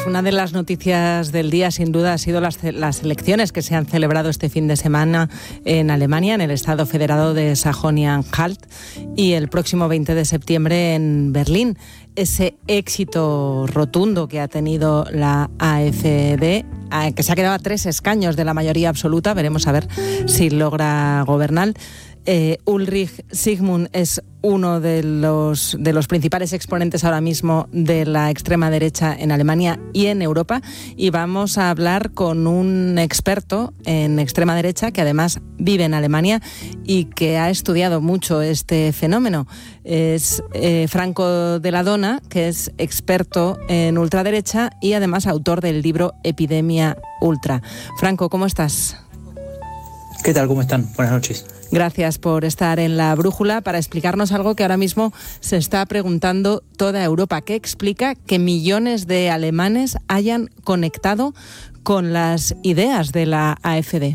una de las noticias del día sin duda ha sido las elecciones que se han celebrado este fin de semana en Alemania, en el Estado Federado de Sajonia-Anhalt, y el próximo 20 de septiembre en Berlín. Ese éxito rotundo que ha tenido la AfD, que se ha quedado a 3 escaños de la mayoría absoluta, veremos a ver si logra gobernar. Ulrich Sigmund es uno de los principales exponentes ahora mismo de la extrema derecha en Alemania y en Europa, y vamos a hablar con un experto en extrema derecha que además vive en Alemania y que ha estudiado mucho este fenómeno. Es Franco de la Dona, que es experto en ultraderecha y además autor del libro Epidemia Ultra. Franco, ¿cómo estás? ¿Qué tal? ¿Cómo están? Buenas noches. Gracias por estar en La Brújula para explicarnos algo que ahora mismo se está preguntando toda Europa. ¿Qué explica que millones de alemanes hayan conectado con las ideas de la AfD?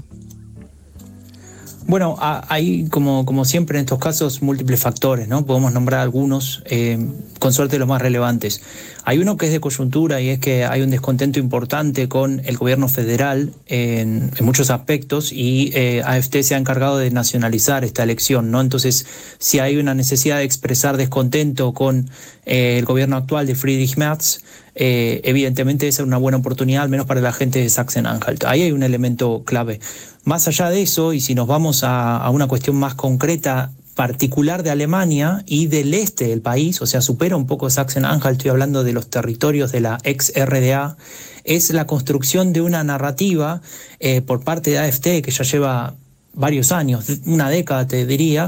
Bueno, hay como siempre en estos casos múltiples factores, ¿no? Podemos nombrar algunos, con suerte los más relevantes. Hay uno que es de coyuntura y es que hay un descontento importante con el gobierno federal en muchos aspectos, y AfD se ha encargado de nacionalizar esta elección, ¿no? Entonces, si hay una necesidad de expresar descontento con el gobierno actual de Friedrich Merz, evidentemente esa es una buena oportunidad, al menos para la gente de Sachsen-Anhalt. Ahí hay un elemento clave. Más allá de eso, y si nos vamos a una cuestión más concreta, particular de Alemania y del este del país, o sea, supera un poco Sachsen-Anhalt, estoy hablando de los territorios de la ex-RDA, es la construcción de una narrativa por parte de AfD, que ya lleva varios años, una década te diría,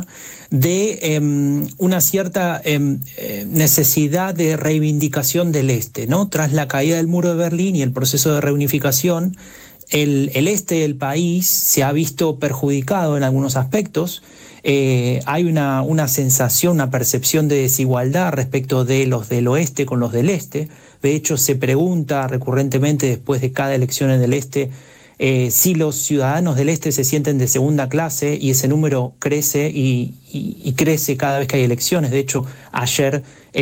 de una cierta necesidad de reivindicación del este, ¿no? Tras la caída del muro de Berlín y el proceso de reunificación, el este del país se ha visto perjudicado en algunos aspectos. Hay una sensación, una percepción de desigualdad respecto de los del oeste con los del este. De hecho, se pregunta recurrentemente después de cada elección en el este si los ciudadanos del este se sienten de segunda clase, y ese número crece y crece cada vez que hay elecciones. De hecho, ayer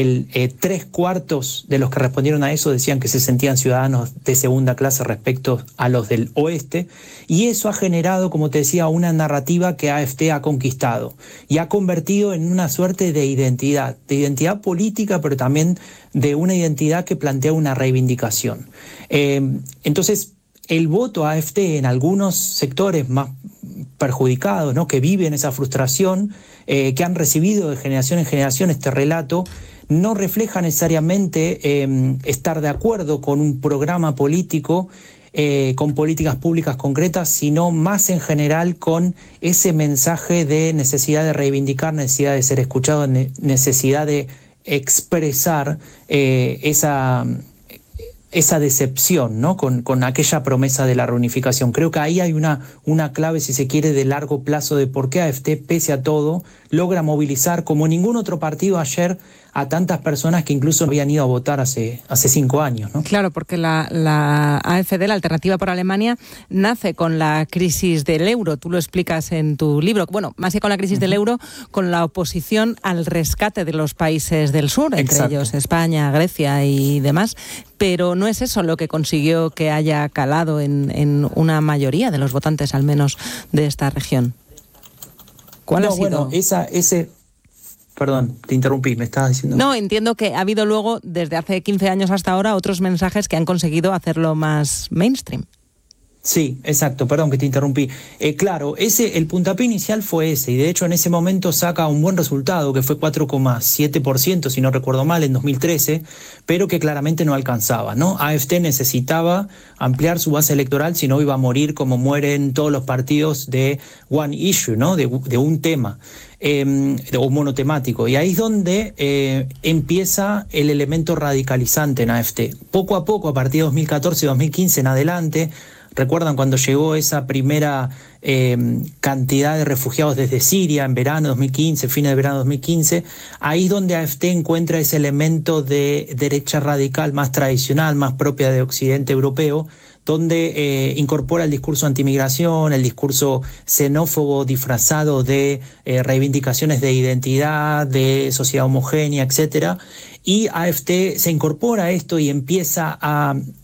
3/4 de los que respondieron a eso decían que se sentían ciudadanos de segunda clase respecto a los del oeste, y eso ha generado, como te decía, una narrativa que AfD ha conquistado y ha convertido en una suerte de identidad política, pero también de una identidad que plantea una reivindicación. Entonces, el voto a AfD en algunos sectores más perjudicados, ¿no?, que viven esa frustración, que han recibido de generación en generación este relato, no refleja necesariamente estar de acuerdo con un programa político, con políticas públicas concretas, sino más en general con ese mensaje de necesidad de reivindicar, necesidad de ser escuchado, necesidad de expresar esa decepción, ¿no?, con aquella promesa de la reunificación. Creo que ahí hay una clave, si se quiere, de largo plazo de por qué AfD, pese a todo, logra movilizar como ningún otro partido ayer a tantas personas que incluso habían ido a votar hace 5 años, ¿no? Claro, porque la AfD, la Alternativa por Alemania, nace con la crisis del euro. Tú lo explicas en tu libro. Bueno, más que con la crisis del euro, con la oposición al rescate de los países del sur, entre ellos España, Grecia y demás. Pero no es eso lo que consiguió que haya calado en una mayoría de los votantes, al menos, de esta región. ¿Cuál ha sido? Bueno, Perdón, te interrumpí, me estabas diciendo. No, entiendo que ha habido luego, desde hace 15 años hasta ahora, otros mensajes que han conseguido hacerlo más mainstream. Sí, exacto, perdón que te interrumpí. Claro, el puntapié inicial fue ese, y de hecho en ese momento saca un buen resultado, que fue 4,7%, si no recuerdo mal, en 2013, pero que claramente no alcanzaba, ¿no? AfD necesitaba ampliar su base electoral, si no iba a morir como mueren todos los partidos de one issue, ¿no? De un tema. O monotemático, y ahí es donde empieza el elemento radicalizante en AfD. Poco a poco, a partir de 2014-2015 en adelante, recuerdan cuando llegó esa primera cantidad de refugiados desde Siria en verano 2015, fines de verano 2015, ahí es donde AfD encuentra ese elemento de derecha radical más tradicional, más propia de Occidente europeo, donde incorpora el discurso antimigración, el discurso xenófobo disfrazado de reivindicaciones de identidad, de sociedad homogénea, etcétera. Y AfD se incorpora a esto y empieza a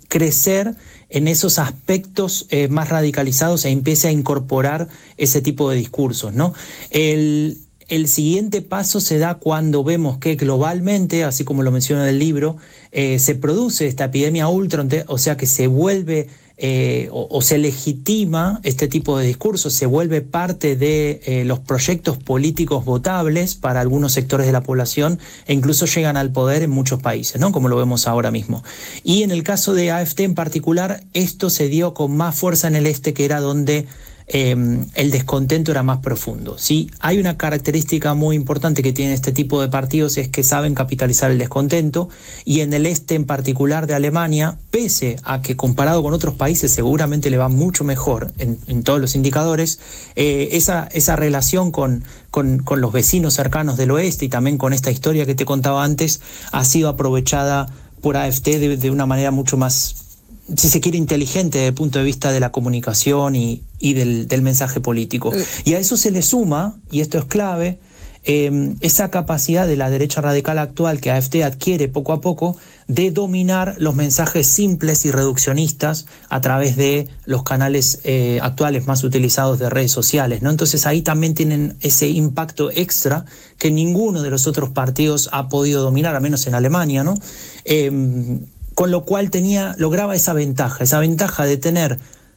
crecer en esos aspectos más radicalizados e empiece a incorporar ese tipo de discursos, ¿no? El siguiente paso se da cuando vemos que globalmente, así como lo menciona en el libro, se produce esta epidemia ultra, o sea que se vuelve o se legitima este tipo de discursos, se vuelve parte de los proyectos políticos votables para algunos sectores de la población e incluso llegan al poder en muchos países, ¿no? Como lo vemos ahora mismo. Y en el caso de AfD en particular, esto se dio con más fuerza en el este, que era donde el descontento era más profundo, ¿sí? Hay una característica muy importante que tienen este tipo de partidos, es que saben capitalizar el descontento, y en el este en particular de Alemania, pese a que comparado con otros países seguramente le va mucho mejor en todos los indicadores, esa relación con los vecinos cercanos del oeste y también con esta historia que te contaba antes ha sido aprovechada por AfD de una manera mucho más, si se quiere, inteligente desde el punto de vista de la comunicación y del mensaje político. Y a eso se le suma, y esto es clave, esa capacidad de la derecha radical actual que AfD adquiere poco a poco de dominar los mensajes simples y reduccionistas a través de los canales actuales más utilizados de redes sociales, ¿no? Entonces ahí también tienen ese impacto extra que ninguno de los otros partidos ha podido dominar, al menos en Alemania, ¿no? Con lo cual lograba esa ventaja de tener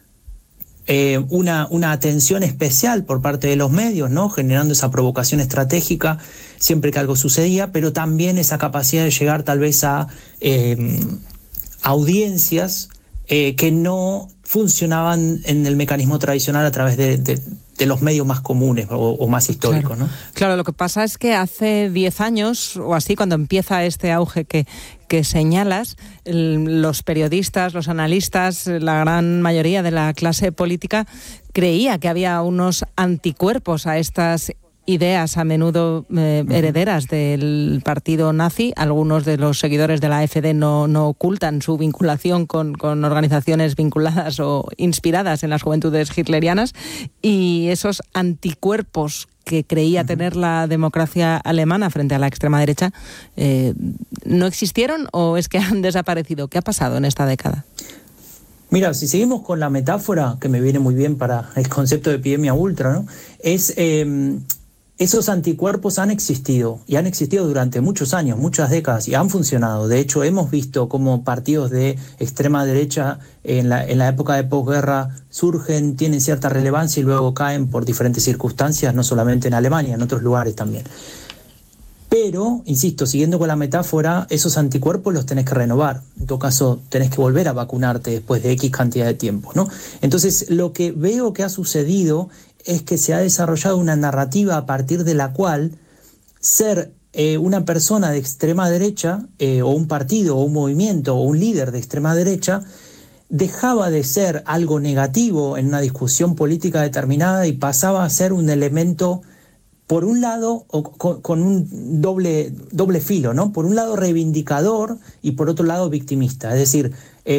una atención especial por parte de los medios, ¿no? Generando esa provocación estratégica siempre que algo sucedía, pero también esa capacidad de llegar tal vez a audiencias que no funcionaban en el mecanismo tradicional a través de los medios más comunes o más históricos, ¿no? Claro, lo que pasa es que hace 10 años o así, cuando empieza este auge que señalas, los periodistas, los analistas, la gran mayoría de la clase política creía que había unos anticuerpos a estas ideas a menudo herederas del partido nazi. Algunos de los seguidores de la AfD no ocultan su vinculación con organizaciones vinculadas o inspiradas en las juventudes hitlerianas, y esos anticuerpos que creía tener la democracia alemana frente a la extrema derecha, ¿no existieron o es que han desaparecido? ¿Qué ha pasado en esta década? Mira, si seguimos con la metáfora, que me viene muy bien para el concepto de epidemia ultra, ¿no? Esos anticuerpos han existido, y han existido durante muchos años, muchas décadas, y han funcionado. De hecho, hemos visto cómo partidos de extrema derecha en la época de posguerra surgen, tienen cierta relevancia y luego caen por diferentes circunstancias, no solamente en Alemania, en otros lugares también. Pero, insisto, siguiendo con la metáfora, esos anticuerpos los tenés que renovar. En todo caso, tenés que volver a vacunarte después de X cantidad de tiempo, ¿no? Entonces, lo que veo que ha sucedido es que se ha desarrollado una narrativa a partir de la cual ser una persona de extrema derecha, o un partido, o un movimiento, o un líder de extrema derecha, dejaba de ser algo negativo en una discusión política determinada y pasaba a ser un elemento, por un lado, con un doble filo, ¿no? Por un lado reivindicador y por otro lado victimista. Es decir,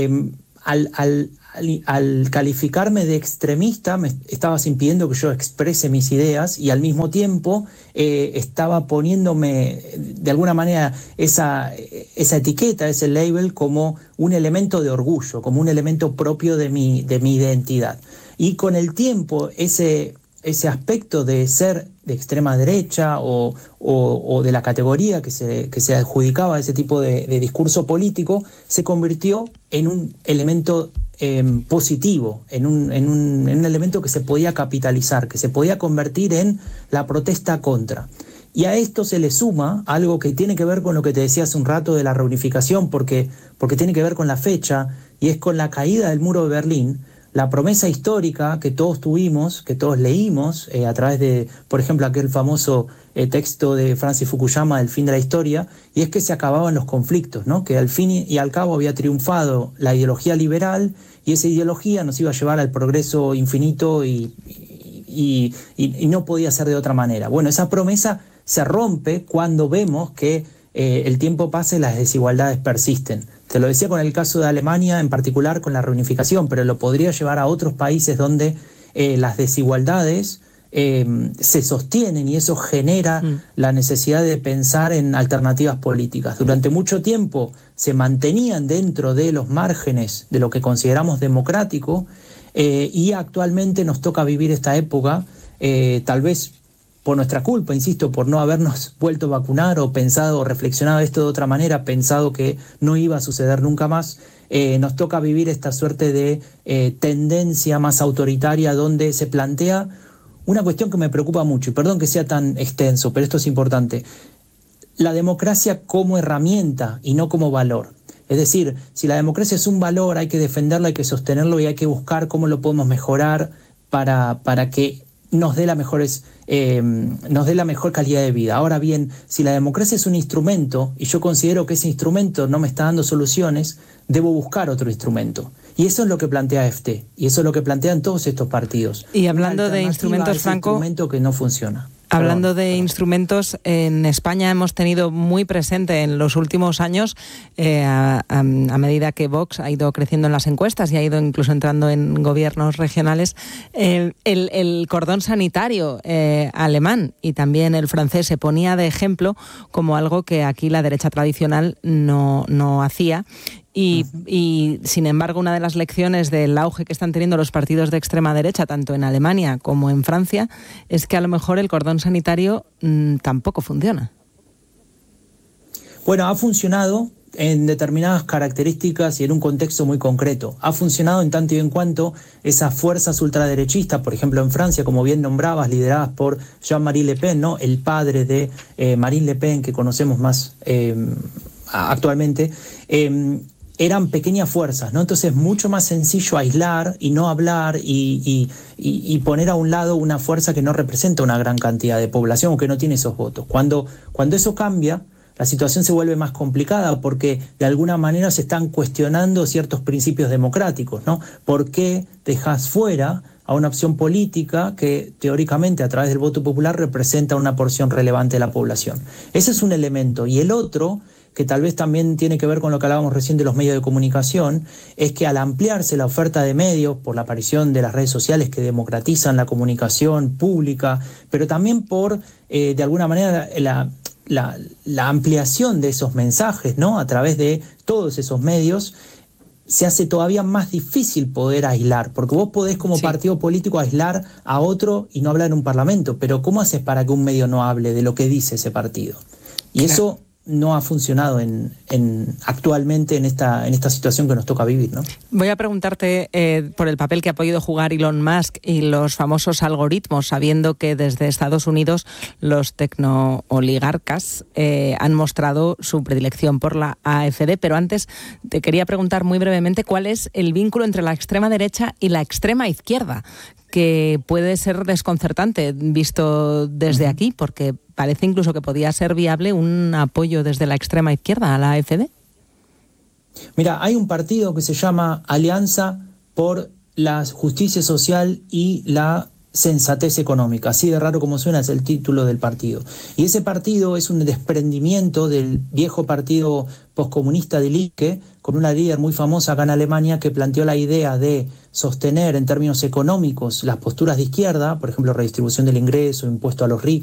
al calificarme de extremista, me estabas impidiendo que yo exprese mis ideas, y al mismo tiempo estaba poniéndome de alguna manera esa etiqueta, ese label, como un elemento de orgullo, como un elemento propio de mi identidad. Y con el tiempo ese aspecto de ser de extrema derecha o de la categoría que se adjudicaba a ese tipo de discurso político se convirtió en un elemento positivo, en un elemento que se podía capitalizar, que se podía convertir en la protesta contra. Y a esto se le suma algo que tiene que ver con lo que te decía hace un rato de la reunificación, porque tiene que ver con la fecha, y es con la caída del muro de Berlín. La promesa histórica que todos tuvimos, que todos leímos a través de, por ejemplo, aquel famoso texto de Francis Fukuyama, El fin de la historia, y es que se acababan los conflictos, ¿no? Que al fin y al cabo había triunfado la ideología liberal, y esa ideología nos iba a llevar al progreso infinito y no podía ser de otra manera. Bueno, esa promesa se rompe cuando vemos que el tiempo pasa y las desigualdades persisten. Te lo decía con el caso de Alemania, en particular con la reunificación, pero lo podría llevar a otros países donde las desigualdades se sostienen y eso genera la necesidad de pensar en alternativas políticas. Durante mucho tiempo se mantenían dentro de los márgenes de lo que consideramos democrático y actualmente nos toca vivir esta época, tal vez por nuestra culpa, insisto, por no habernos vuelto a vacunar o pensado o reflexionado esto de otra manera, pensado que no iba a suceder nunca más. Nos toca vivir esta suerte de tendencia más autoritaria donde se plantea una cuestión que me preocupa mucho, y perdón que sea tan extenso, pero esto es importante: la democracia como herramienta y no como valor. Es decir, si la democracia es un valor, hay que defenderlo, hay que sostenerlo y hay que buscar cómo lo podemos mejorar para que nos dé la mejor calidad de vida. Ahora bien, si la democracia es un instrumento y yo considero que ese instrumento no me está dando soluciones, debo buscar otro instrumento. Y eso es lo que plantea AfD, y eso es lo que plantean todos estos partidos. Y hablando de instrumentos, Franco, instrumento que no funciona. Hablando de instrumentos, en España hemos tenido muy presente en los últimos años, a medida que Vox ha ido creciendo en las encuestas y ha ido incluso entrando en gobiernos regionales, el cordón sanitario alemán y también el francés se ponía de ejemplo como algo que aquí la derecha tradicional no hacía. Y sin embargo, una de las lecciones del auge que están teniendo los partidos de extrema derecha, tanto en Alemania como en Francia, es que a lo mejor el cordón sanitario tampoco funciona. Bueno, ha funcionado en determinadas características y en un contexto muy concreto. Ha funcionado en tanto y en cuanto esas fuerzas ultraderechistas, por ejemplo en Francia, como bien nombrabas, lideradas por Jean-Marie Le Pen, ¿no?, el padre de Marine Le Pen, que conocemos más actualmente, eran pequeñas fuerzas, ¿no? Entonces es mucho más sencillo aislar y no hablar y poner a un lado una fuerza que no representa una gran cantidad de población o que no tiene esos votos. Cuando eso cambia, la situación se vuelve más complicada porque de alguna manera se están cuestionando ciertos principios democráticos, ¿no? ¿Por qué dejas fuera a una opción política que teóricamente a través del voto popular representa una porción relevante de la población? Ese es un elemento. Y el otro, que tal vez también tiene que ver con lo que hablábamos recién de los medios de comunicación, es que al ampliarse la oferta de medios por la aparición de las redes sociales que democratizan la comunicación pública, pero también por, de alguna manera, la ampliación de esos mensajes, ¿no?, a través de todos esos medios, se hace todavía más difícil poder aislar, porque vos podés como partido político aislar a otro y no hablar en un parlamento, pero ¿cómo haces para que un medio no hable de lo que dice ese partido? Y eso no ha funcionado actualmente en esta situación que nos toca vivir, ¿no? Voy a preguntarte por el papel que ha podido jugar Elon Musk y los famosos algoritmos, sabiendo que desde Estados Unidos los tecnooligarcas han mostrado su predilección por la AfD, pero antes te quería preguntar muy brevemente cuál es el vínculo entre la extrema derecha y la extrema izquierda, que puede ser desconcertante visto desde aquí, porque parece incluso que podía ser viable un apoyo desde la extrema izquierda a la AfD. Mira, hay un partido que se llama Alianza por la Justicia Social y la Sensatez Económica. Así de raro como suena, es el título del partido. Y ese partido es un desprendimiento del viejo partido poscomunista de Lieke, con una líder muy famosa acá en Alemania que planteó la idea de sostener en términos económicos las posturas de izquierda, por ejemplo, redistribución del ingreso, impuesto a los ricos,